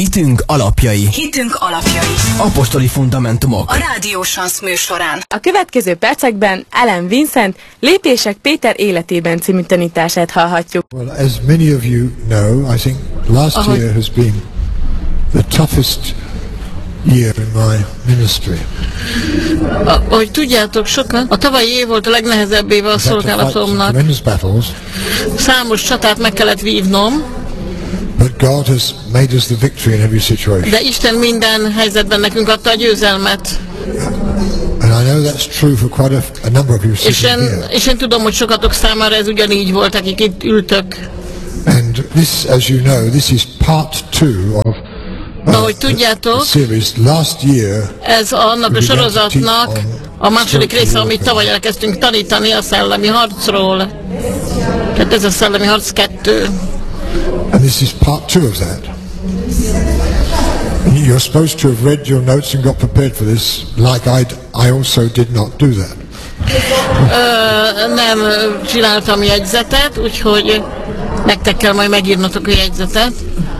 Hitünk alapjai. Hitünk alapjai. Apostoli fundamentumok. A Rádió Sansz műsorán. A következő percekben Ellen Vincent Lépések Péter életében című tanítását hallhatjuk. Well, as many of you know, I think last year has been the toughest year in my ministry. Ahogy tudjátok sokan, a tavalyi év volt a legnehezebb éve a szolgálatomnak. Számos csatát meg kellett vívnom. But God has made us the victory in every situation. De Isten minden helyzetben nekünk adta a győzelmet. And I know that's true for quite a number of you sitting here. És én tudom, hogy sokatok számára ez ugyanígy volt, akik itt ültök. And this, as you know, this is part 2 of ahogy tudjátok, ez annak a sorozatnak a második része, amit tavaly elkezdtünk tanítani a szellemi harcról. Tehát ez a szellemi harc 2. And this is part 2 of that. And you're supposed to have read your notes and got prepared for this, like I also did not do that. Nem csináltam jegyzetet, úgyhogy nektek kell majd megírnotok a jegyzetet.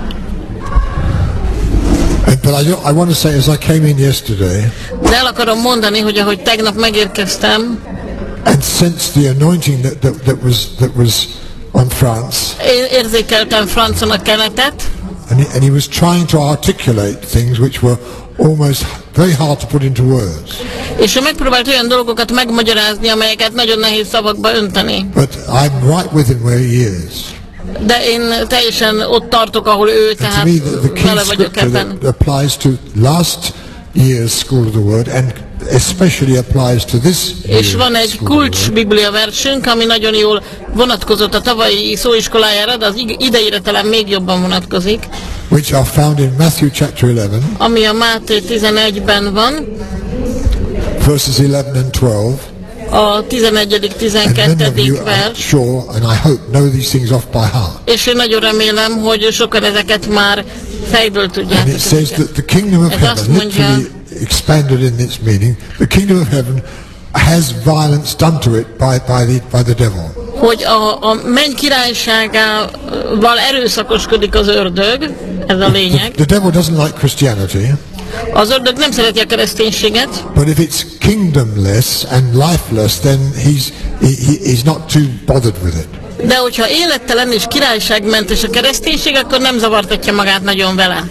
But I want to say, as I came in yesterday, de el akarom mondani, hogy ahogy tegnap megérkeztem, and sensed the anointing that was on France. Én érzékeltem Francon a kenetet. And he was trying to articulate things which were almost very hard to put into words. És ő megpróbált olyan dolgokat megmagyarázni, amelyeket nagyon nehéz szavakba önteni. But I'm right with him where he is. De én teljesen ott tartok, ahol ő, tehát vele vagyok ebben. Applies to last year's School of the Word and especially applies to this. És van egy kulcs biblia versünk, ami nagyon jól vonatkozott a tavalyi szóiskolájára, de az idejére talán még jobban vonatkozik. Which are found in Matthew chapter 11. Ami a Máté 11-ben van. Verses 11 and 12. A 11.-12. vers. Sure, and I hope know these things off by heart. És én nagyon remélem, hogy sokan ezeket már fejből tudjátok. And it says that the kingdom of heaven, literally expanded in its meaning, the kingdom of heaven has violence done to it by the devil. Hogy a menny királyságával erőszakoskodik az ördög, ez a lényeg. The devil doesn't like Christianity. Az ördög nem szereti a kereszténységet. But if it's kingdomless and lifeless, then he's not too bothered with it. De hogyha élettelen és királyságmentes a kereszténység, akkor nem zavartatja magát nagyon vele.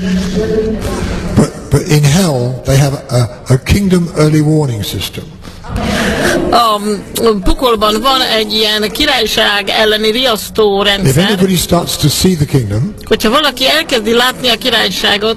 But in hell they have a kingdom early warning system. A pokolban van egy ilyen királyság elleni riasztó rendszer. If anybody starts to see the kingdom, hogyha valaki elkezdi látni a királyságot,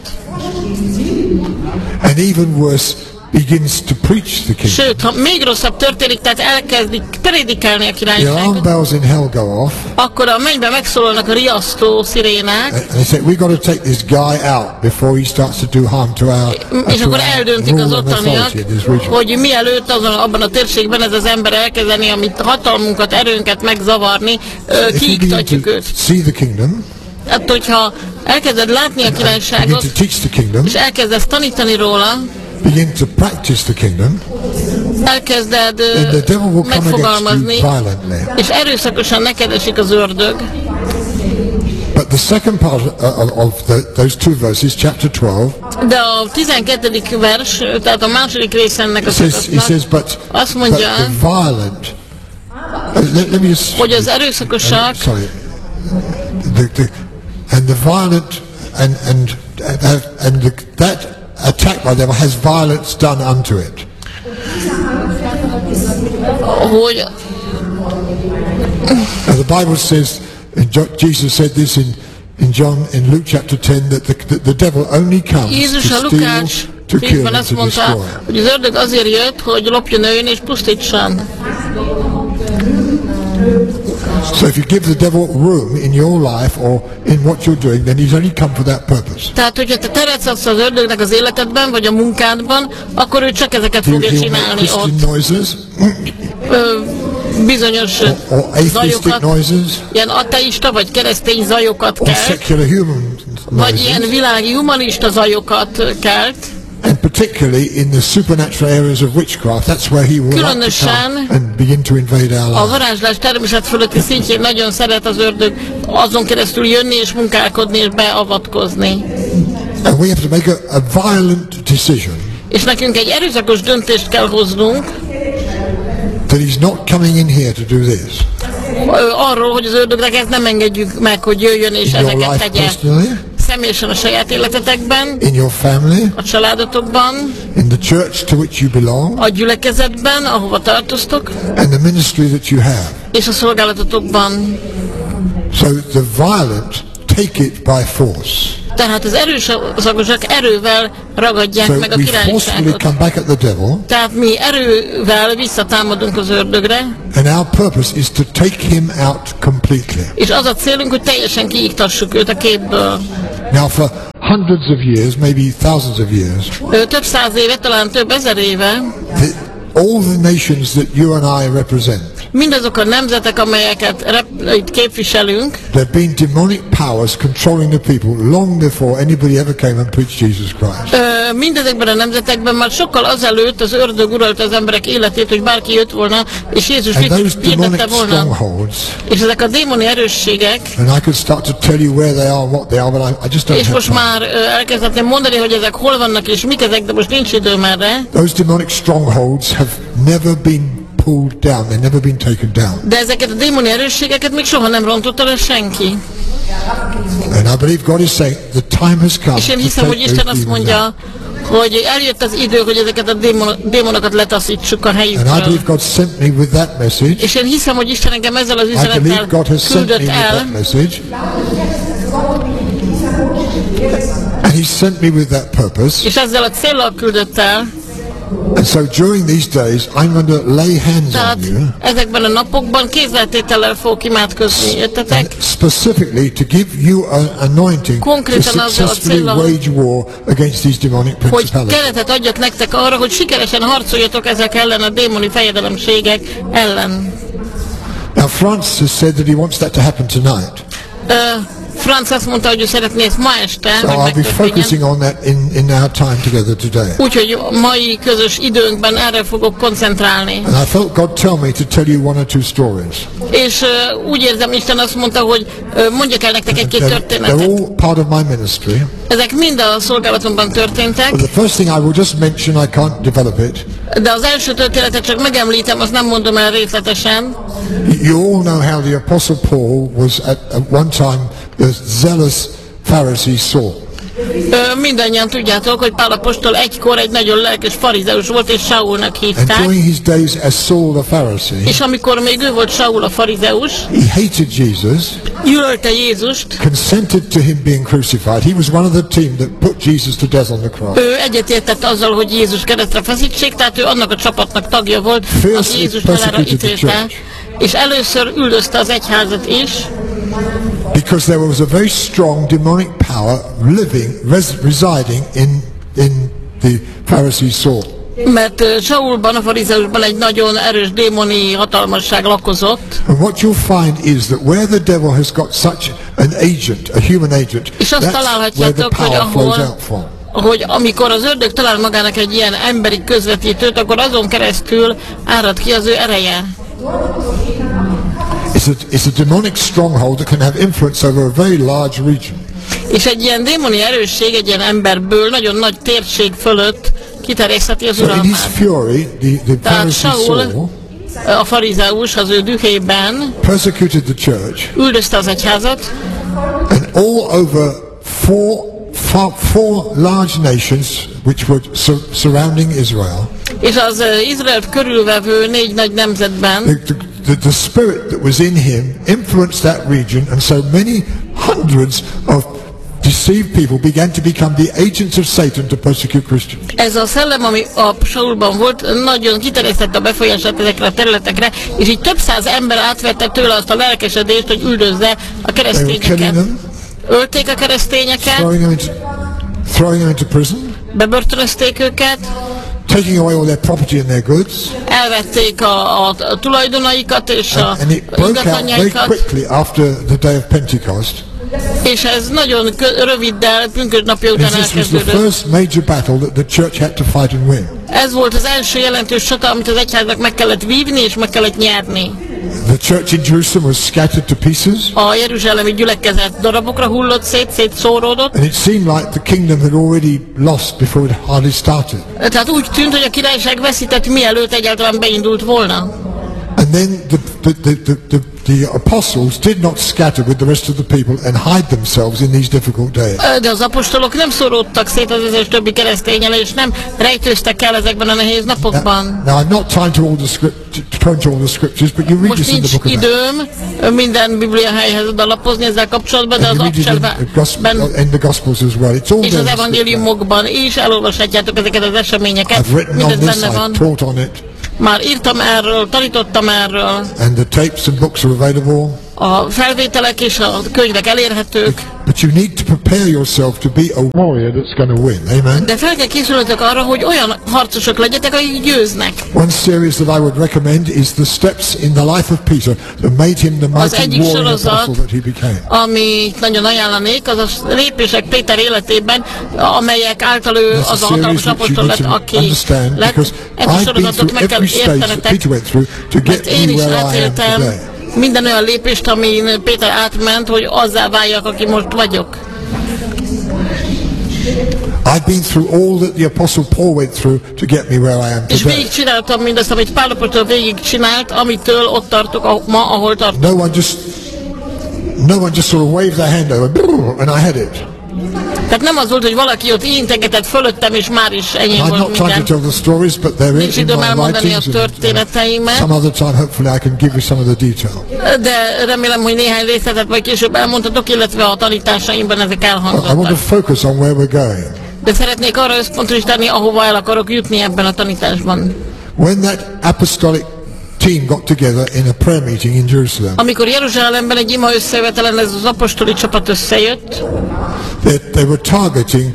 and even worse, begins to preach the kingdom. Sőt, ha még rosszabb történik, tehát elkezdik predikálni a királyságot, the alarm bells in hell go off, akkor a mennybe megszólalnak a riasztó szirénák, and they say, we got to take this guy out before he starts to do harm to our és akkor eldöntik az ottaniak, hogy mielőtt abban a térségben ez az ember elkezdeni, amit hatalmunkat, erőnket megzavarni, kiiktatjuk őt. See the kingdom, hát, hogyha elkezded látni a királyságot, és elkezdesz tanítani róla, begin to practice the kingdom, elkezded megfogalmazni, és erőszakosan neked esik az ördög. But the second part of those two verses, chapter 12, de a 12. vers, tehát a második rész ennek a sorozatnak azt mondja, hogy az erőszakosak, and the violent and that attack by them has violence done unto it. Hogy the Bible says, Jesus said this in Luke chapter 10, that the devil only comes Jézus to a steal, Lukács to kill, and to mondta, destroy. Hogy az ördög azért jött, hogy lopjon, öljön és pusztítson. So if you give the devil room in your life or in what you're doing, then he's only come for that purpose. Tehát, hogyha te teret adsz az ördögnek az életedben, vagy a munkádban, akkor ő csak ezeket fogja csinálni ott. Noises, bizonyos zajokat, ilyen ateista vagy keresztény zajokat kelt, vagy ilyen világi humanista zajokat kelt. And particularly in the supernatural areas of witchcraft, that's where he will like to come and begin to invade our lives. A varázslás természet fölötti szintjén nagyon szeret az ördög azon keresztül jönni és munkálkodni és beavatkozni. And we have to make a violent decision. És nekünk egy erőszakos döntést kell hoznunk. That he's not coming in here to do this. Arról, hogy az ördögnek ezt nem engedjük meg, hogy jöjjön és ezeket tegye. Személyesen a saját életetekben, in your family, a családotokban, in the church to which you belong, a gyülekezetben, ahova tartoztok, and the ministry that you have. És a szolgálatotokban. So the violent take it by force. Tehát az erőszakosak erővel ragadják meg a királyságot. Tehát mi erővel visszatámadunk az ördögre. And our purpose is to take him out completely. És az a célunk, hogy teljesen kiiktassuk őt a képből. Now for hundreds of years, maybe thousands of years, több száz éve, talán több ezer éve, all the nations that you and I represent, mindazok a nemzetek, amelyeket itt képviselünk, there have been demonic powers controlling the people long before anybody ever came and preached Jesus Christ. Mindezekben a nemzetekben már sokkal azelőtt az ördög uralta az emberek életét, hogy bárki jött volna, és Jézus hirdette volna. És ezek a démoni erősségek, és most már elkezdhetném mondani, hogy ezek hol vannak és mik ezek, de most nincs időm erre. Those demonic strongholds have never been pulled down, they've never been taken down. De ezeket a démoni erősségeket még soha nem rontotta le senki. And I believe God is saying the time has come. És én hiszem, hogy Isten azt mondja, hogy eljött az idő, hogy ezeket a démonokat letaszítsuk a helyükről. And I believe God sent me with that message. És én hiszem, hogy Isten engem ezzel az üzenettel küldött el. And he sent me with that purpose. És ezzel a céllal küldött el. And so during these days I'm going to lay hands on you. Ezekben a napokban kézzeltétellel fogok imádkozni, értetek? Specifically to give you an anointing to successfully wage war against these demonic principalities. Hogy keretet adjak nektek arra, hogy sikeresen harcoljatok ezek ellen a démoni fejedelemségek ellen. Now France has said that he wants that to happen tonight. Franz azt mondta, hogy ő szeretné ezt ma este, so I'll be focusing on that in our time together today. Úgyhogy mai közös időnkben erre fogok koncentrálni. And I felt God tell me to tell you one or two stories. És úgy érzem, Isten azt mondta, hogy mondjak el nektek egy-két történetet. They're all part of my ministry. Ezek mind a szolgálatomban történtek. But the first thing I will just mention, I can't develop it. De az első történetet csak megemlítem, azt nem mondom el részletesen. You all know how the Apostle Paul was at one time the zealous Pharisee Saul. Mindannyian tudjátok, hogy Pál apostol egykor egy nagyon lelkes farizeus volt, és Saulnak hívták. And during his days as Saul the Pharisee, és amikor még ő volt Saul a farizeus, he hated Jesus, gyűlölte Jézust, consented to him being crucified. He was one of the team that put Jesus to death on the cross. Ő egyetértett azzal, hogy Jézus keresztre feszítsék, tehát ő annak a csapatnak tagja volt, aki Jézus halára ítélte, és először üldözte az egyházat is. Because there was a very strong demonic power residing in the Pharisee Saul. Mert Saulban, a farizeusban egy nagyon erős démoni hatalmasság lakozott. And what you'll find is that where the devil has got such an agent, a human agent, és azt találhatjátok, hogy amikor az ördög talál magának egy ilyen emberi közvetítőt, akkor azon keresztül árad ki az ő ereje. It's a demonic stronghold that can have influence over a very large region. És egy ilyen démoni erősség egy ilyen emberből nagyon nagy térség fölött kiterjesztheti az uralmát. So in his fury, the Pharisee Saul, a farizeus az ő dühében persecuted the church, üldözte az egyházat, and all over four large nations which were surrounding Israel. És az Izraelt körülvevő 4 nagy nemzetben the spirit that was in him influenced that region, and so many hundreds of deceived people began to become the agents of Satan to persecute Christians. Ez a szellem, ami a Saulban volt, nagyon kiterjesztette a befolyását ezekre a területekre, és így több száz ember átvette tőle azt a lelkesedést, hogy üldözze a keresztényeket. Ölték a keresztényeket, throwing them into prison, bebörtönözték őket, taking away all their property and their goods. Elvették a tulajdonaikat és a ingatlanjaikat. Quickly after the day of Pentecost. És ez nagyon röviddel pünkösd napja után elkezdődött. This was the first major battle that the church had to fight and win. Ez volt az első jelentős csata, amit az egyháznak meg kellett vívni és meg kellett nyerni. The church in Jerusalem was scattered to pieces. A jeruzsálemi gyülekezet darabokra hullott szétszóródott. And it seemed like the kingdom had already lost before it hardly started. Tehát úgy tűnt, hogy a királyság veszített, mielőtt egyáltalán beindult volna. And then the apostles did not scatter with the rest of the people and hide themselves in these difficult days. De az apostolok nem szóródtak szét az összes többi keresztényel, és nem rejtőztek el ezekben a nehéz napokban. Now I'm not trying to point to all the scriptures, but you read this in the book of Acts. Most nincs időm minden biblia helyhez alapozni ezzel kapcsolatban, de az in the Gospels as well. It's all és az evangéliumokban is elolvashatjátok ezeket az eseményeket. Mindez benne van. I've taught on it. Már írtam erről, tanítottam erről. And the tapes and books are available. A felvételek és a könyvek elérhetők. But you need to prepare yourself to be a warrior that's going to win. Amen. De fel kell készülnötök arra, hogy olyan harcosok legyetek, akik győznek. One series that I would recommend is the steps in the life of Peter that made him the mighty warrior apostle that he became. Amit nagyon ajánlanék, az a lépések Péter életében, amelyek által ő az alkalmas apostol lett, aki lett. Ezt a sorozatot meg kell értenetek, mert én is átéltem minden olyan lépést, amin Péter átment, hogy azzá váljak, aki most vagyok. I've been through all that the apostle Paul went through to get me where I am today. És végigcsináltam mindazt, amit Pál apostol végigcsinált, amitől ott tartok ma, ahol tartok. No one just sort of waved their hand over, and I had it. Tehát nem az volt, hogy valaki ott integetett fölöttem, és már is enyém volt minden. Nincs időm elmondani a történeteimet. De remélem, hogy néhány részletet majd később elmondhatok, illetve a tanításaimban ezek elhangzottak. De szeretnék arra összpontosítani, ahova el akarok jutni ebben a tanításban. When that apostolic team got together in a prayer meeting in Jerusalem. Amikor Jeruzsálemben egy ima összejövetelen ez az apostoli csapat összejött, they were targeting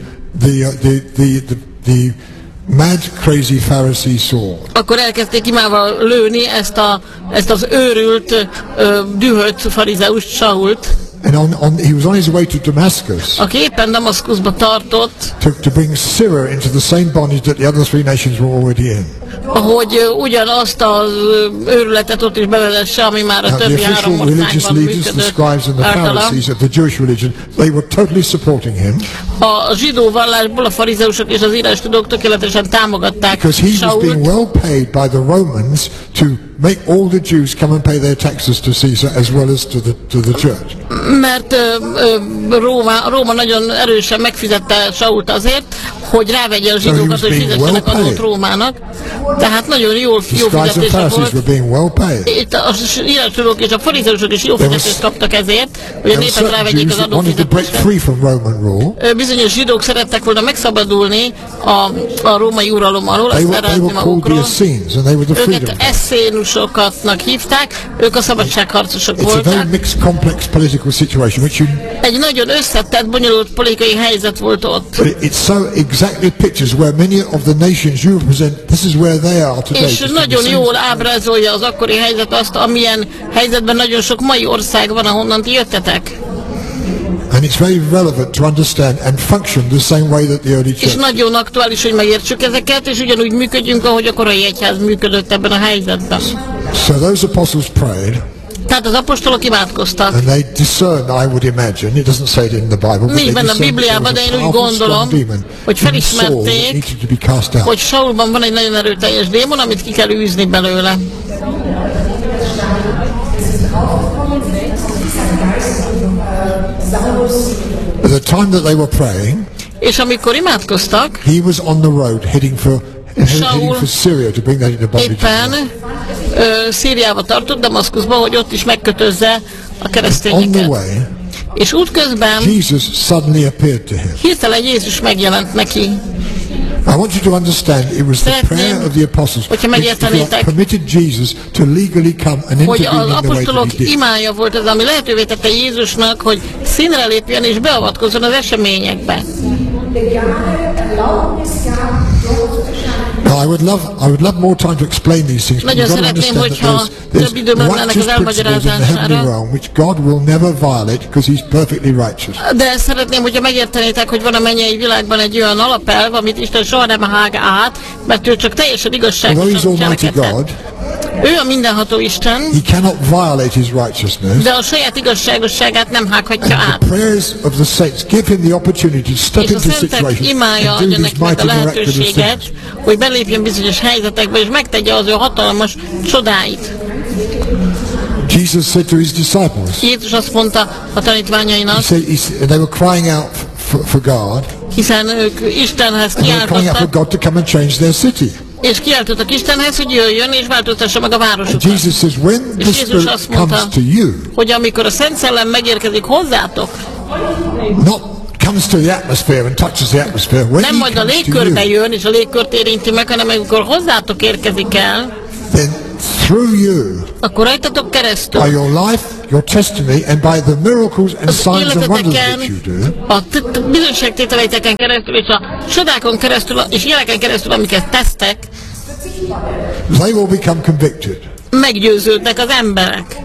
the mad, crazy Pharisee Saul. Akkor elkezdték imával lőni ezt az őrült, dühött farizeust, Sault. And he was on his way to Damascus. Aki éppen Damaszkuszba tartott. To bring Syria into the same bondage that the other three nations were already in. Hogy ugyanazt az őrületet ott is bevezesse, ami már a többi három országban működött általa. They were totally supporting him. A zsidó vallásból a farizeusok és az írástudók tökéletesen támogatták Sault. Because he was being well paid by the Romans to make all the Jews come and pay their taxes to Caesar as well as to the church. Mert Róma nagyon erősen megfizette Sault azért, hogy rávegye a zsidókat, hogy fizessenek adót Rómának. Tehát nagyon jó fizetése volt. Itt az írástudók és a farizeusok is jó fizetést kaptak ezért, hogy a népet rávegyék az adófizetésre. Bizonyos zsidók szerettek volna megszabadulni a római uralom alól, azt elrázni magukról. Őket eszénusoknak hívták, ők a szabadságharcosok voltak. Egy nagyon összetett, bonyolult politikai helyzet volt ott. És nagyon jól ábrázolja az akkori helyzet azt, amilyen helyzetben nagyon sok mai ország van, ahonnan ti jöttetek. And it's very relevant to understand and function the same way that the early church. És nagyon aktuális, hogy megértsük ezeket, és ugyanúgy működjünk, ahogy a korai egyház működött ebben a helyzetben. So those apostles prayed. Tehát az apostolok imádkoztak. And they discerned, I would imagine, it doesn't say it in the Bible, nincs benne a Bibliában, de én úgy gondolom, hogy felismerték, hogy Saulban van egy nagyon erőteljes démon, amit ki kell űzni belőle. At the time that they were praying, és amikor imádkoztak, he was on the road heading for Syria to bring that into bondage. Éppen Szíriába tartott, Damaszkuszba, hogy ott is megkötözze a keresztényeket. És útközben hirtelen Jézus megjelent neki. I want you to understand it was the prayer of the apostles which permitted Jesus to legally come and intervene in the way that he did. Imája volt az, ami lehetővé tette Jézusnak, hogy színre lépjen és beavatkozzon az eseményekbe. Now Now I would love more time to explain these things. Nagyon szeretném, hogyha több időm lenne ennek az elmagyarázására. Which God will never violate because he's perfectly righteous. De szeretném, hogyha megértenétek, hogy van a mennyei világban egy olyan alapelv, amit Isten soha nem hág át, mert ő csak teljesen igazságosan cselekedhet. Ő a mindenható Isten, he cannot violate his righteousness, de a saját igazságosságát nem hághatja át. The prayers of the saints give him the opportunity to step into situations imája adja neki meg a lehetőséget, hogy belépjen bizonyos helyzetekbe, és megtegye az ő hatalmas csodáit. Jesus said to his disciples, Jézus azt mondta a tanítványainak, they were crying out for God, hiszen ők Istenhez kiáltottak, és kiáltottak Istenhez, hogy jöjjön és változtassa meg a városukat. Jesus says, when the Spirit comes to you, hogy amikor a Szent Szellem megérkezik hozzátok, not comes to the atmosphere and touches the atmosphere, when nem majd a légkörbe jön és a légkört érinti meg, hanem amikor hozzátok érkezik el, then through you, akkor rajtatok keresztül, by your life, your testimony, and by the miracles and signs and wonders that you do, a bizonyságtételeiteken keresztül és a csodákon keresztül és jeleken keresztül, amiket tesztek, they will become convicted. Meggyőződnek az emberek.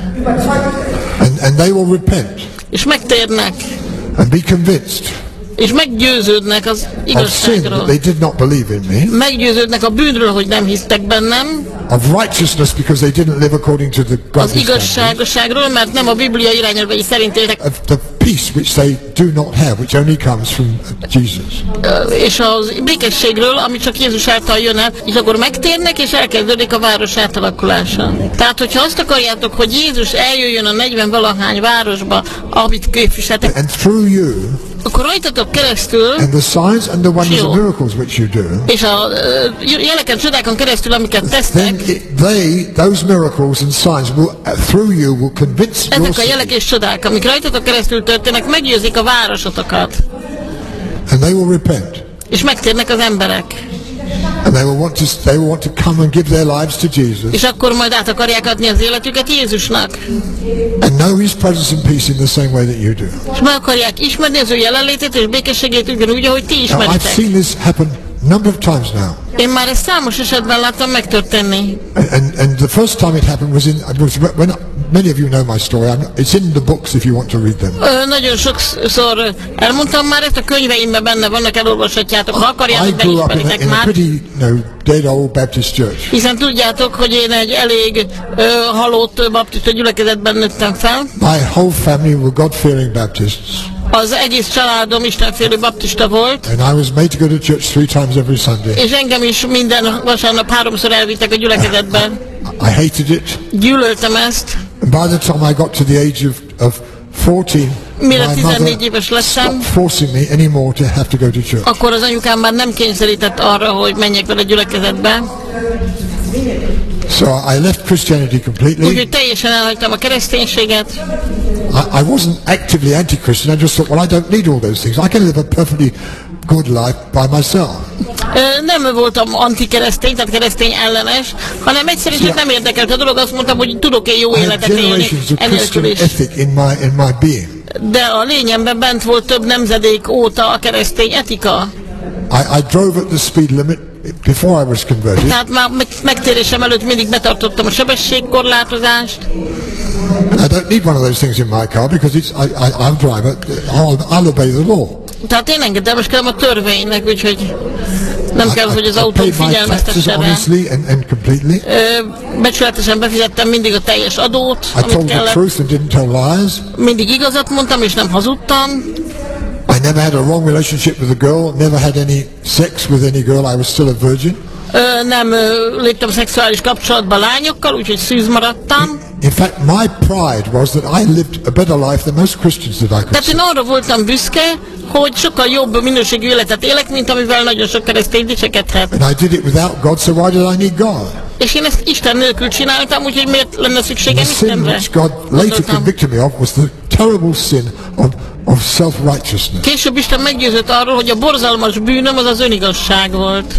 And they will repent. És megtérnek. And be convinced. És meggyőződnek az igazságról. They did not believe in me. Meggyőződnek a bűnről, hogy nem hisztek bennem. Of righteousness because they didn't live according to the godly az igazságosságról, mert nem a Biblia irányelvei szerint éltek. Of the peace which they do not have, which only comes from Jesus. És az békességről, ami csak Jézus által jön el, és akkor megtérnek, és elkezdődik a város átalakulása. Tehát, hogyha azt akarjátok, hogy Jézus eljöjjön a 40-valahány városba, amit képviseltek, and through you, akkor rajtatok keresztül, and the signs and the wonders and miracles which you do, és a jeleken, csodákon keresztül, amiket tesztek, those miracles and signs will, through you, will convince your ezek a jelek és csodák, amik rajtatok keresztül történnek, meggyőzik a városotokat. And they will repent. És megtérnek az emberek. And they will want to come and give their lives to Jesus. És akkor majd át akarják adni az életüket Jézusnak. And know his presence and peace in the same way that you do. És meg akarják ismerni az ő jelenlétét és békességét ugyanúgy, ahogy ti ismeritek. I've seen this happen a number of times now. Én már ezt számos esetben láttam megtörténni. And the first time it happened was when many of you know my story. It's in the books if you want to read them. Nagyon sokszor elmondtam már, ezt a könyveimben benne vannak, elolvashatjátok, ha akarjátok, de ismeritek már. I grew up in a pretty, dead old Baptist church. Hiszen tudjátok, hogy én egy elég halott baptista gyülekezetben nőttem fel. My whole family were God-fearing Baptists. Az egész családom istenfélő baptista volt. And I was made to go to church 3 times every Sunday. És engem is minden vasárnap 3-szor elvittek a gyülekezetbe. I hated it. Gyűlöltem ezt. And by the time I got to the age of 14, mire 14 éves lettem, forcing me anymore to have to go to church. Akkor az anyukám már nem kényszerített arra, hogy menjek vele a gyülekezetbe. So I left Christianity completely. Úgyhogy teljesen elhagytam a kereszténységet. I wasn't actively anti-Christian. I just thought, well, I don't need all those things. I can live a perfectly good life by myself. Nem voltam anti-keresztény, tehát keresztény ellenes, hanem egyszerűen csak nem érdekelt a dolog. Azt mondtam, hogy tudok-e jó életet élni enélkül is. In my being. De a lényemben bent volt több nemzedék óta a keresztény etika. I drove at the speed limit before I was converted. Tehát már megtérésem előtt mindig betartottam a sebességkorlátozást. I don't need one of those things in my car because I'm driver. I'll obey the law. Tehát én engedelmeskedem a törvénynek, úgyhogy nem kell, hogy az autó figyelmeztesse rá. Becsületesen befizettem mindig a teljes adót, amit kellett. Mindig igazat mondtam, és nem hazudtam. I never had a wrong relationship with a girl, never had any sex with any girl, I was still a virgin. Nem léptem szexuális kapcsolatba lányokkal, úgyhogy szűz maradtam. In fact, my pride was that I lived a better life than most Christians that I could see. Tehát én arra voltam büszke, hogy sokkal jobb minőségű életet élek, mint amivel nagyon sok keresztény dicsekedhet. And I did it without God, so why did I need God? És én ezt Isten nélkül csináltam, úgyhogy miért lenne szükségem Istenre? The sin which God later convicted me of was the terrible sin of self-righteousness. Később Isten meggyőzött arról, hogy a borzalmas bűnöm az az önigazság volt.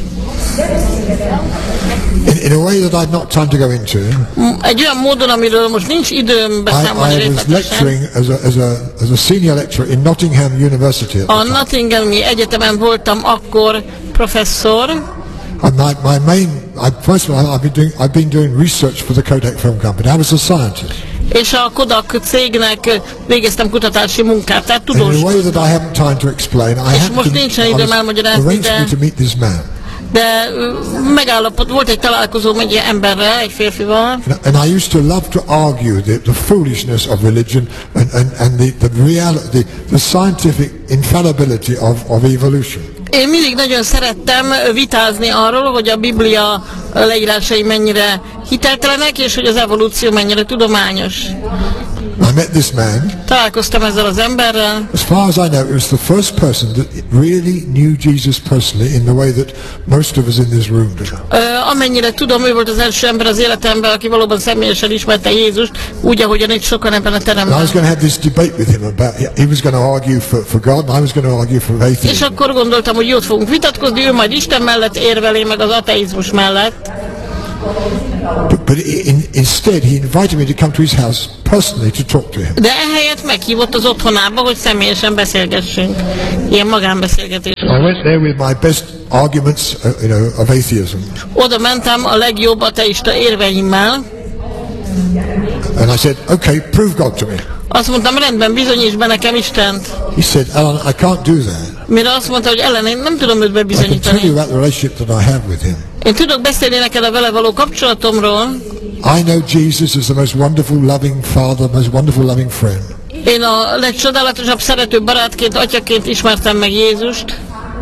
In a way that I've not time to go into. Egy olyan módon, amiről most nincs időm beszámolni részletesen. I was lecturing as a senior lecturer in Nottingham University. A Nottinghami Egyetemen voltam akkor professzor. First of all, I've been doing research for the Kodak Film Company. I was a scientist. És a Kodak cégnek végeztem kutatási munkát, tehát tudós. In a way that I haven't time to explain, arranged me to meet this man. De volt egy találkozóm egy emberrel, egy férfival. And I used to love to argue the foolishness of religion and the reality, the scientific infallibility of evolution. Én mindig nagyon szerettem vitázni arról, hogy a Biblia leírásai mennyire hiteltelenek, és hogy az evolúció mennyire tudományos. I met this man. Találkoztam ezzel az emberrel. As far as I know, it was the first person that really knew Jesus personally in the way that most of us in this room do. Amennyire tudom, ő volt az első ember az életemben, aki valóban személyesen ismerte Jézust, úgy, ahogyan itt sokan ebben a teremben. I was going to have this debate with him about, he was going to argue for God, and I was going to argue for atheism. És akkor gondoltam, hogy jót fogunk vitatkozni, ő majd Isten mellett érvel, én meg az ateizmus mellett. But instead, he invited me to come to his house personally to talk to him. De ehelyett meghívott az otthonába, hogy személyesen beszélgessünk. Ilyen magánbeszélgetés. I went there with my best arguments, of atheism. Oda mentem a legjobb ateista érveimmel. And I said, okay, prove God to me. Azt mondtam, rendben, bizonyíts be nekem Istent. He said, Alan, I can't do that. Mire azt mondta, hogy Ellen, én nem tudom őt bebizonyítani. I can tell you about the relationship that I have with him. Én tudok beszélni neked a vele való kapcsolatomról. I know Jesus is the most wonderful, loving father, most wonderful, loving friend. Én a legcsodálatosabb szerető barátként, atyaként ismertem meg Jézust.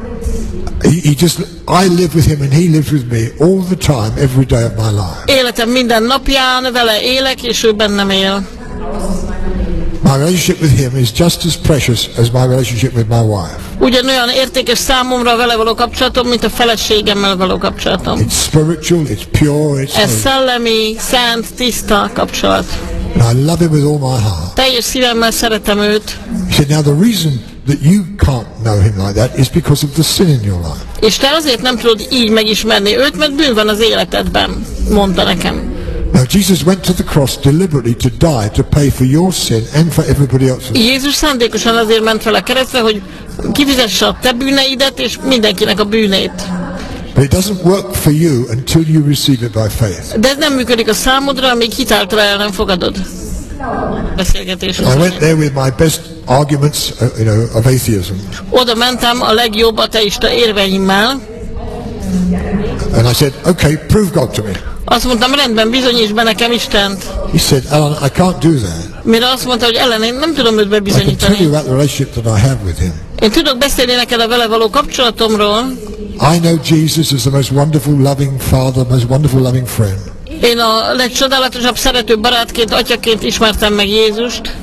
I live with him and he lives with me all the time, every day of my life. Életem minden napján vele élek, és ő bennem él. My relationship with him is just as precious as my relationship with my wife. Ugyanolyan értékes számomra vele való kapcsolatom, mint a feleségemmel való kapcsolatom. It's spiritual, it's pure, Ez szellemi, szent, tiszta kapcsolat. And I love him with all my heart. Teljes szívemmel szeretem őt. He said, now the reason that you can't know him like that is because of the sin in your life. És te azért nem tudod így megismerni őt, mert bűn van az életedben, mondta nekem. Now Jesus went to the cross deliberately to die to pay for your sin and for everybody else's. Jézus szándékosan azért ment fel a keresztre, hogy kifizesse a te bűneidet és mindenkinek a bűnét. But it doesn't work for you until you receive it by faith. De ez nem működik a számodra, amíg hitáltal el nem fogadod. Beszélgetés. I went there with my best arguments, of atheism. Oda mentem a legjobb ateista érveimmel. And I said, okay, prove God to me. Azt mondtam, rendben, bizonyíts be nekem Istent. He said, Alan, I can't do that. Mire azt mondta, hogy Ellen, én nem tudom őt I can bebizonyítani. tell you about the relationship that I have with him. Én tudok beszélni neked a vele való kapcsolatomról. I know Jesus is the most wonderful, loving father, most wonderful, loving friend. Én a legcsodálatosabb szerető barátként, atyaként ismertem meg Jézust.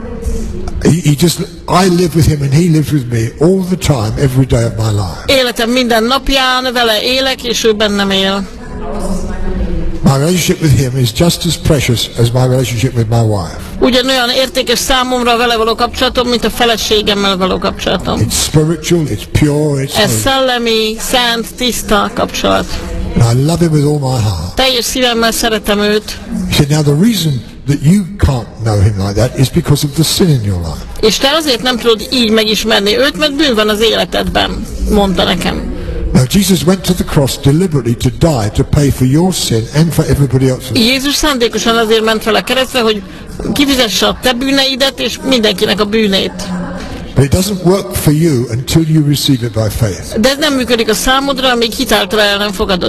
I live with him and he lives with me all the time, every day of my life. Életem minden napján vele élek, és ő bennem él. My relationship with him is just as precious as my relationship with my wife. Ugyanolyan értékes számomra vele való kapcsolatom, mint a feleségemmel való kapcsolatom. It's spiritual, it's pure, Ez szellemi, szent, tiszta kapcsolat. And I love him with all my heart. Teljes szívemmel szeretem őt. He said, now the reason that you can't know him like that is because of the sin in your life. És te azért nem tudod így megismerni őt, mert bűn van az életedben, mondta nekem. Now Jesus went to the cross deliberately to die to pay for your sin and for everybody else's. Jézus szándékosan azért ment fel a keresztre, hogy kifizesse a te bűneidet és mindenkinek a bűnét. But it doesn't work for you until you receive it by faith. De ez nem működik a számodra, amíg hitáltal el nem fogadod.